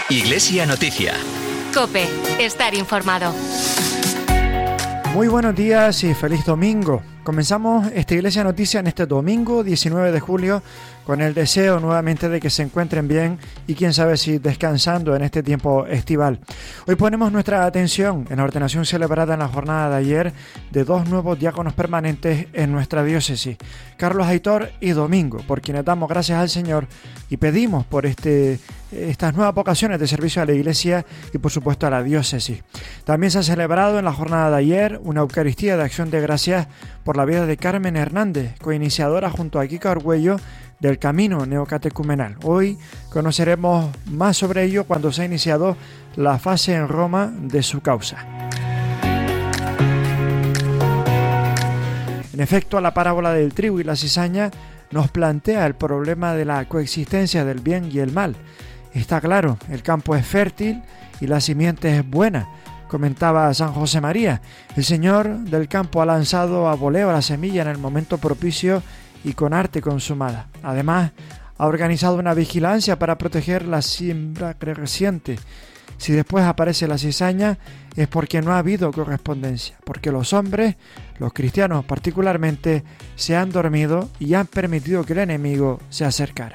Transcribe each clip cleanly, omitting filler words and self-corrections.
Iglesia Noticia. COPE, estar informado. Muy buenos días y feliz domingo. Comenzamos esta Iglesia Noticia en este domingo 19 de julio con el deseo nuevamente de que se encuentren bien y quién sabe si descansando en este tiempo estival. Hoy ponemos nuestra atención en la ordenación celebrada en la jornada de ayer de dos nuevos diáconos permanentes en nuestra diócesis, Carlos Aitor y Domingo, por quienes damos gracias al Señor y pedimos por estas nuevas vocaciones de servicio a la Iglesia y por supuesto a la diócesis. También se ha celebrado en la jornada de ayer una Eucaristía de Acción de Gracias por la vida de Carmen Hernández, coiniciadora junto a Kiko Argüello del Camino Neocatecumenal. Hoy conoceremos más sobre ello cuando se ha iniciado la fase en Roma de su causa. En efecto, la parábola del trigo y la cizaña nos plantea el problema de la coexistencia del bien y el mal. Está claro, el campo es fértil y la simiente es buena, comentaba San José María. El Señor del campo ha lanzado a voleo la semilla en el momento propicio y con arte consumada. Además, ha organizado una vigilancia para proteger la siembra creciente. Si después aparece la cizaña, es porque no ha habido correspondencia, porque los hombres, los cristianos particularmente, se han dormido y han permitido que el enemigo se acercara.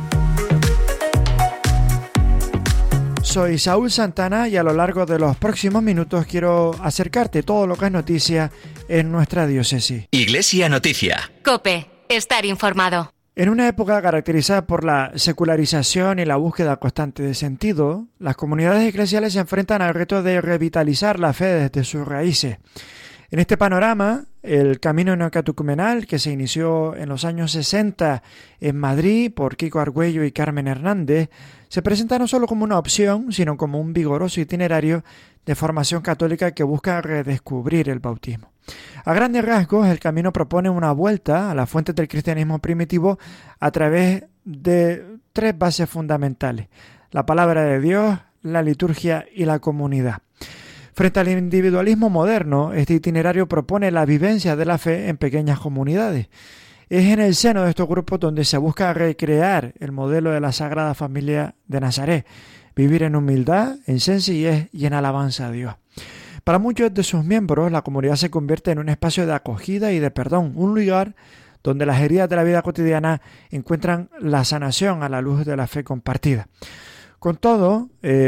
Soy Saúl Santana y a lo largo de los próximos minutos quiero acercarte todo lo que es noticia en nuestra diócesis. Iglesia Noticia. COPE, estar informado. En una época caracterizada por la secularización y la búsqueda constante de sentido, las comunidades eclesiales se enfrentan al reto de revitalizar la fe desde sus raíces. En este panorama, el Camino Neocatecumenal, que se inició en los años 60 en Madrid por Kiko Argüello y Carmen Hernández, se presenta no solo como una opción, sino como un vigoroso itinerario de formación católica que busca redescubrir el bautismo. A grandes rasgos, el camino propone una vuelta a las fuentes del cristianismo primitivo a través de tres bases fundamentales: la palabra de Dios, la liturgia y la comunidad. Frente al individualismo moderno, este itinerario propone la vivencia de la fe en pequeñas comunidades. Es en el seno de estos grupos donde se busca recrear el modelo de la Sagrada Familia de Nazaret, vivir en humildad, en sencillez y en alabanza a Dios. Para muchos de sus miembros, la comunidad se convierte en un espacio de acogida y de perdón, un lugar donde las heridas de la vida cotidiana encuentran la sanación a la luz de la fe compartida. Con todo,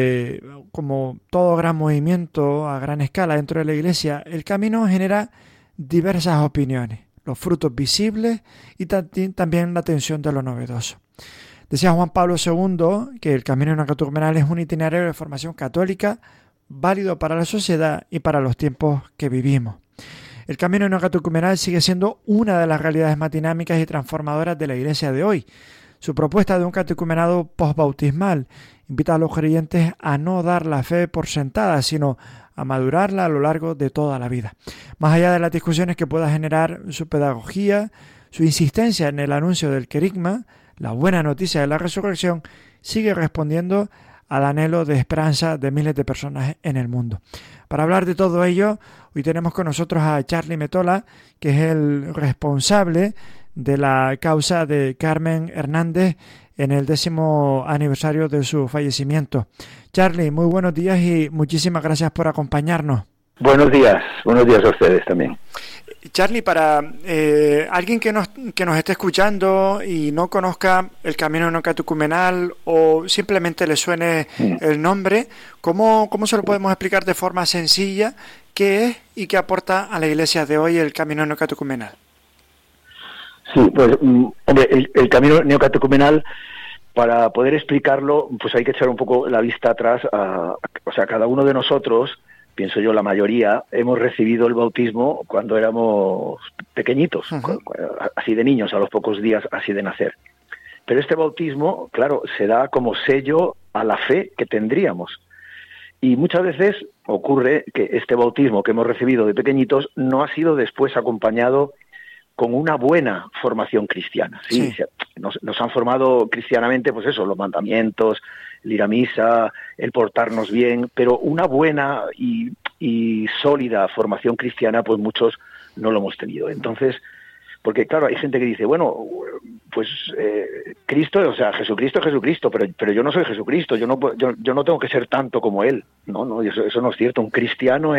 como todo gran movimiento a gran escala dentro de la Iglesia, el camino genera diversas opiniones, los frutos visibles y también la atención de lo novedoso. Decía Juan Pablo II que el Camino Neocatecumenal es un itinerario de formación católica válido para la sociedad y para los tiempos que vivimos. El Camino Neocatecumenal sigue siendo una de las realidades más dinámicas y transformadoras de la Iglesia de hoy. Su propuesta de un catecumenado postbautismal invita a los creyentes a no dar la fe por sentada, sino a madurarla a lo largo de toda la vida. Más allá de las discusiones que pueda generar su pedagogía, su insistencia en el anuncio del querigma, la buena noticia de la resurrección sigue respondiendo al anhelo de esperanza de miles de personas en el mundo. Para hablar de todo ello, hoy tenemos con nosotros a Charly Metola, que es el responsable de la causa de Carmen Hernández en el 10º aniversario de su fallecimiento. Charly, muy buenos días y muchísimas gracias por acompañarnos. Buenos días a ustedes también. Charly, para alguien que nos esté escuchando y no conozca el Camino Neocatecumenal o simplemente le suene el nombre, ¿cómo se lo podemos explicar de forma sencilla qué es y qué aporta a la Iglesia de hoy el Camino Neocatecumenal? Sí, pues, hombre, el Camino Neocatecumenal, para poder explicarlo, pues hay que echar un poco la vista atrás. Cada uno de nosotros, pienso yo, la mayoría, hemos recibido el bautismo cuando éramos pequeñitos, así de niños, a los pocos días así de nacer. Pero este bautismo, claro, se da como sello a la fe que tendríamos. Y muchas veces ocurre que este bautismo que hemos recibido de pequeñitos no ha sido después acompañado con una buena formación cristiana. ¿Sí? Nos han formado cristianamente, pues eso, los mandamientos, el ir a misa, el portarnos bien, pero una buena y sólida formación cristiana, pues muchos no lo hemos tenido. Entonces, Porque, claro, hay gente que dice, bueno, pues Cristo, o sea, Jesucristo es Jesucristo, pero yo no soy Jesucristo, yo no tengo que ser tanto como Él. No, eso no es cierto. Un cristiano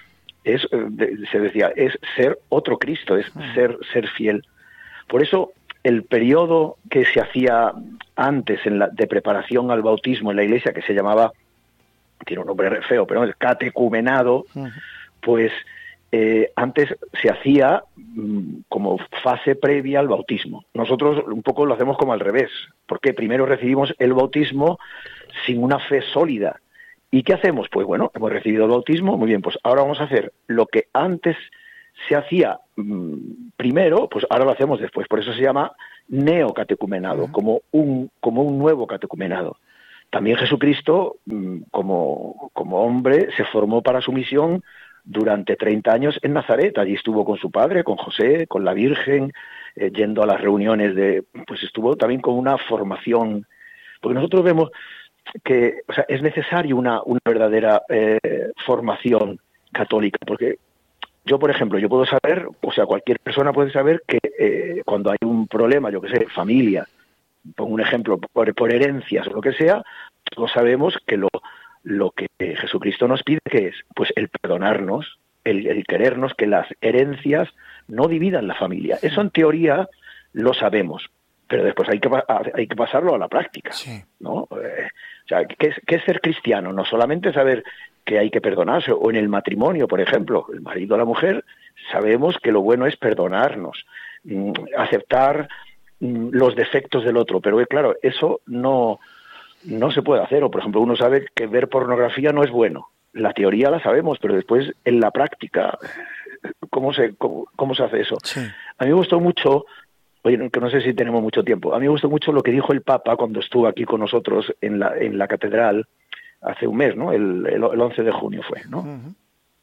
se decía, es ser otro Cristo, es ser fiel. Por eso, el periodo que se hacía antes de preparación al bautismo en la Iglesia, que se llamaba, tiene un nombre feo, pero es catecumenado, pues antes se hacía como fase previa al bautismo. Nosotros un poco lo hacemos como al revés, porque primero recibimos el bautismo sin una fe sólida. ¿Y qué hacemos? Pues bueno, hemos recibido el bautismo, muy bien, pues ahora vamos a hacer lo que antes se hacía primero, pues ahora lo hacemos después. Por eso se llama neocatecumenado, como un nuevo catecumenado. También Jesucristo, como hombre, se formó para su misión durante 30 años en Nazaret. Allí estuvo con su padre, con José, con la Virgen, yendo a las reuniones pues estuvo también con una formación. Porque nosotros vemos que, o sea, es necesario una verdadera formación católica, porque yo, por ejemplo, yo puedo saber, o sea, cualquier persona puede saber que cuando hay un problema, yo qué sé, familia, pongo un ejemplo, por herencias o lo que sea, todos sabemos que lo que Jesucristo nos pide, ¿qué es? Pues el perdonarnos, el querernos, que las herencias no dividan la familia. Eso en teoría lo sabemos, pero después hay que pasarlo a la práctica, ¿no? O sea, ¿qué es ser cristiano? No solamente saber que hay que perdonarse, o en el matrimonio, por ejemplo, el marido a la mujer, sabemos que lo bueno es perdonarnos, aceptar los defectos del otro, pero claro, eso no se puede hacer. O por ejemplo, uno sabe que ver pornografía no es bueno, la teoría la sabemos, pero después en la práctica, ¿cómo se hace eso? Sí. A mí me gustó mucho, oye, que no sé si tenemos mucho tiempo, a mí me gustó mucho lo que dijo el Papa cuando estuvo aquí con nosotros en la catedral hace un mes, ¿no? El 11 de junio fue, ¿no?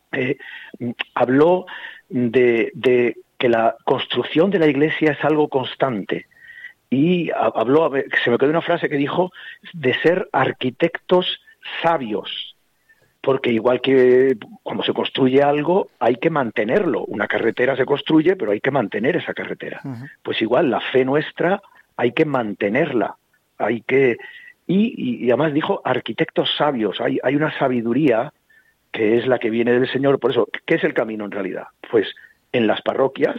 Habló de que la construcción de la Iglesia es algo constante, y habló, se me quedó una frase que dijo, de ser arquitectos sabios, porque igual que cuando se construye algo hay que mantenerlo. Una carretera se construye, pero hay que mantener esa carretera. Pues igual la fe nuestra hay que mantenerla, hay que... Y además dijo arquitectos sabios. Hay una sabiduría que es la que viene del Señor. Por eso, ¿qué es el camino en realidad? Pues en las parroquias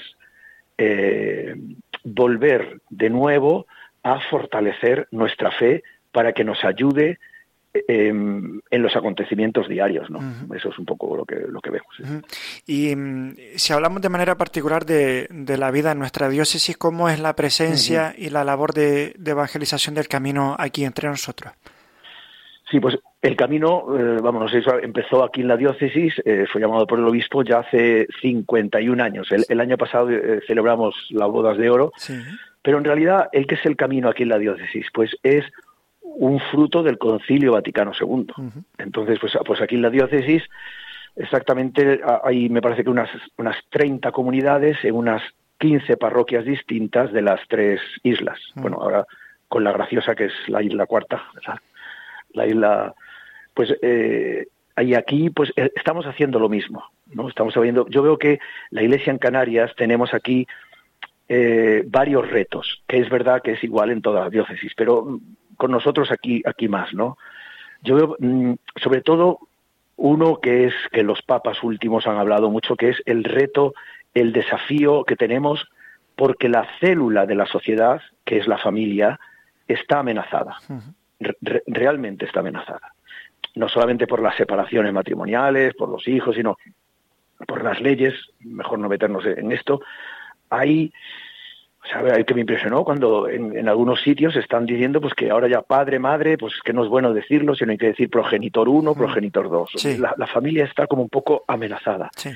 volver de nuevo a fortalecer nuestra fe para que nos ayude en los acontecimientos diarios, ¿no? Eso es un poco lo que vemos. Y si hablamos de manera particular de la vida en nuestra diócesis, ¿cómo es la presencia y la labor de evangelización del camino aquí entre nosotros? Sí, pues el camino, empezó aquí en la diócesis, fue llamado por el obispo ya hace 51 años. El año pasado celebramos las bodas de oro, pero en realidad, ¿qué es el camino aquí en la diócesis? Pues es un fruto del Concilio Vaticano II. Entonces, pues aquí en la diócesis, exactamente, hay me parece que unas 30 comunidades en unas 15 parroquias distintas de las 3 islas. Bueno, ahora con la graciosa que es la isla cuarta, ¿verdad? La isla, pues aquí pues estamos haciendo lo mismo, ¿no? Estamos sabiendo, yo veo que la Iglesia en Canarias tenemos aquí varios retos, que es verdad que es igual en toda la diócesis, pero con nosotros aquí más, ¿no? Yo veo sobre todo uno que es que los papas últimos han hablado mucho, que es el reto, el desafío que tenemos, porque la célula de la sociedad, que es la familia, está amenazada. Realmente está amenazada. No solamente por las separaciones matrimoniales, por los hijos, sino por las leyes. Mejor no meternos en esto. Hay que me impresionó cuando en algunos sitios están diciendo pues que ahora ya padre, madre, pues que no es bueno decirlo, sino hay que decir progenitor 1, progenitor 2. Sí. La familia está como un poco amenazada. Sí.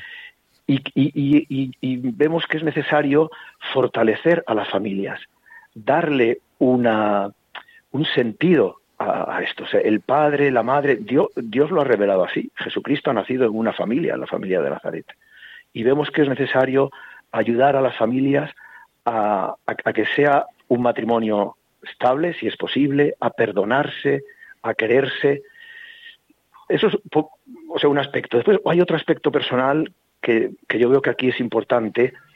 Y vemos que es necesario fortalecer a las familias, darle un sentido a esto. O sea, el padre, la madre, Dios lo ha revelado así. Jesucristo ha nacido en una familia, en la familia de Nazaret. Y vemos que es necesario ayudar a las familias a que sea un matrimonio estable, si es posible, a perdonarse, a quererse. Eso es un aspecto. Después hay otro aspecto personal que yo veo que aquí es importante,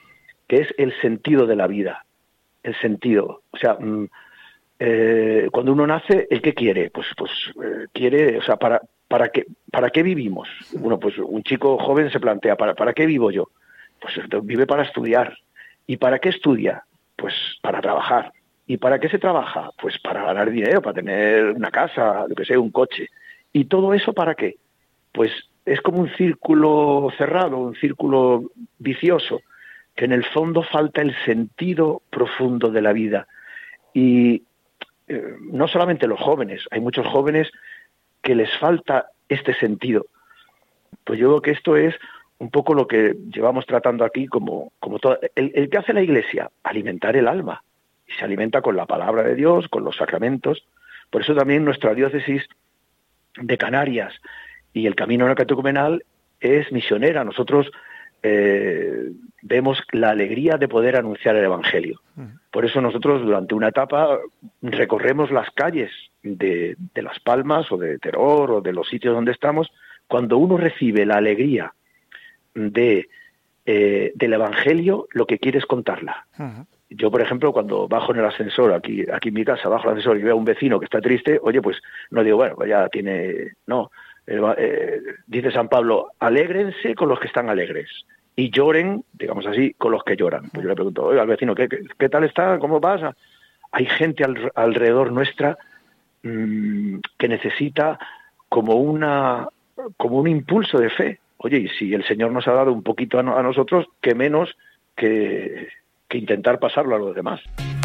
que es el sentido de la vida. El sentido. O sea, cuando uno nace, ¿el qué quiere? Pues quiere, o sea, ¿para qué vivimos? Bueno, pues un chico joven se plantea, ¿para qué vivo yo? Pues vive para estudiar. ¿Y para qué estudia? Pues para trabajar. ¿Y para qué se trabaja? Pues para ganar dinero, para tener una casa, lo que sea, un coche. ¿Y todo eso para qué? Pues es como un círculo cerrado, un círculo vicioso, que en el fondo falta el sentido profundo de la vida. Y no solamente los jóvenes, hay muchos jóvenes que les falta este sentido. Pues yo creo que esto es un poco lo que llevamos tratando aquí como todo. El que hace la Iglesia, alimentar el alma. Y se alimenta con la palabra de Dios, con los sacramentos. Por eso también nuestra diócesis de Canarias y el camino neocatecumenal es misionera. Nosotros vemos la alegría de poder anunciar el Evangelio. Por eso nosotros durante una etapa recorremos las calles de Las Palmas o de Teror o de los sitios donde estamos. Cuando uno recibe la alegría del Evangelio, lo que quiere es contarla. Yo, por ejemplo, cuando bajo en el ascensor, aquí en mi casa, bajo el ascensor y veo a un vecino que está triste, oye, pues no digo, bueno, pues ya tiene... No, dice San Pablo, alégrense con los que están alegres y lloren, digamos así, con los que lloran. Pues yo le pregunto, oiga, al vecino, ¿qué tal está? ¿Cómo pasa? Hay gente alrededor nuestra que necesita como un impulso de fe. Oye, y si el Señor nos ha dado un poquito a nosotros, qué menos que intentar pasarlo a los demás.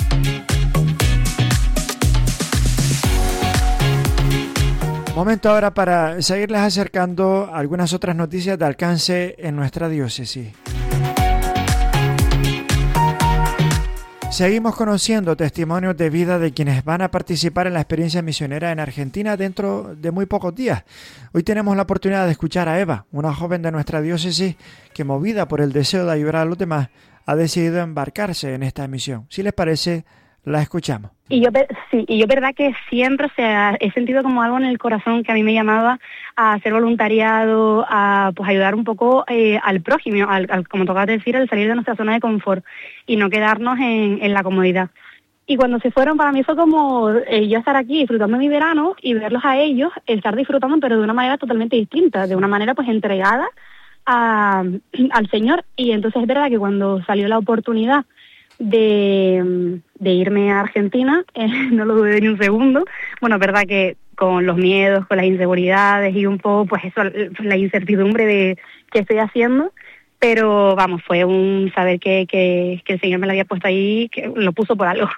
Momento ahora para seguirles acercando algunas otras noticias de alcance en nuestra diócesis. Seguimos conociendo testimonios de vida de quienes van a participar en la experiencia misionera en Argentina dentro de muy pocos días. Hoy tenemos la oportunidad de escuchar a Eva, una joven de nuestra diócesis que, movida por el deseo de ayudar a los demás, ha decidido embarcarse en esta misión. Si les parece, la escuchamos. Y yo verdad que siempre he sentido como algo en el corazón que a mí me llamaba a hacer voluntariado, a pues ayudar un poco al prójimo, al como tocaba decir, al salir de nuestra zona de confort y no quedarnos en la comodidad. Y cuando se fueron, para mí fue como yo estar aquí disfrutando mi verano y verlos a ellos, estar disfrutando, pero de una manera totalmente distinta, de una manera pues entregada al Señor. Y entonces es verdad que cuando salió la oportunidad de irme a Argentina, no lo dudé ni un segundo. Bueno, es verdad que con los miedos, con las inseguridades y un poco pues eso, la incertidumbre de qué estoy haciendo, pero vamos, fue un saber que el Señor me lo había puesto ahí, que lo puso por algo.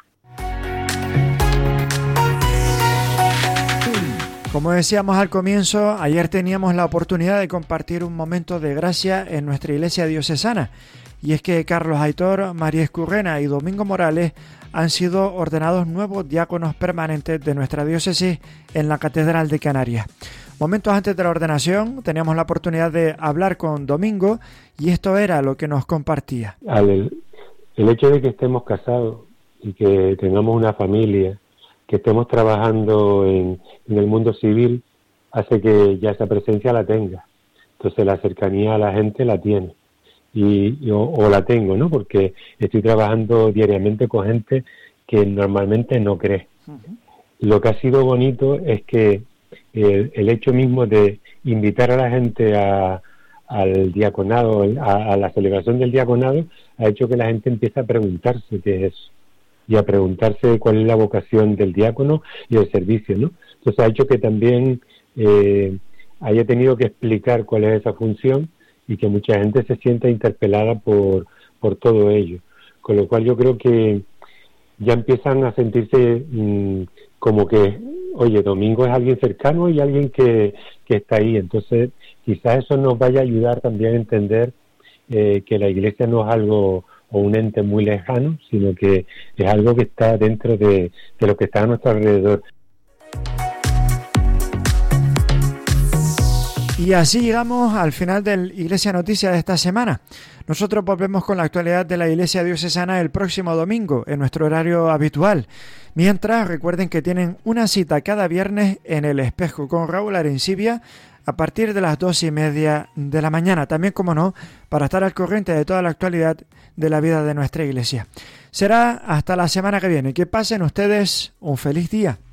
Como decíamos al comienzo, ayer teníamos la oportunidad de compartir un momento de gracia en nuestra iglesia diocesana. Y es que Carlos Aitor, María Escurrena y Domingo Morales han sido ordenados nuevos diáconos permanentes de nuestra diócesis en la Catedral de Canarias. Momentos antes de la ordenación teníamos la oportunidad de hablar con Domingo y esto era lo que nos compartía. El hecho de que estemos casados y que tengamos una familia, que estemos trabajando en el mundo civil, hace que ya esa presencia la tenga. Entonces la cercanía a la gente la tiene. O la tengo, ¿no? Porque estoy trabajando diariamente con gente que normalmente no cree. Lo que ha sido bonito es que el hecho mismo de invitar a la gente al diaconado, a la celebración del diaconado, ha hecho que la gente empiece a preguntarse qué es eso y a preguntarse cuál es la vocación del diácono y el servicio, ¿no? Entonces ha hecho que también haya tenido que explicar cuál es esa función y que mucha gente se sienta interpelada por todo ello. Con lo cual yo creo que ya empiezan a sentirse como que, oye, Domingo es alguien cercano y alguien que está ahí. Entonces quizás eso nos vaya a ayudar también a entender que la Iglesia no es algo o un ente muy lejano, sino que es algo que está dentro de lo que está a nuestro alrededor. Y así llegamos al final del Iglesia Noticia de esta semana. Nosotros volvemos con la actualidad de la Iglesia Diocesana el próximo domingo, en nuestro horario habitual. Mientras, recuerden que tienen una cita cada viernes en El Espejo con Raúl Arencibia a partir de las 2:30 de la mañana. También, como no, para estar al corriente de toda la actualidad de la vida de nuestra Iglesia. Será hasta la semana que viene. Que pasen ustedes un feliz día.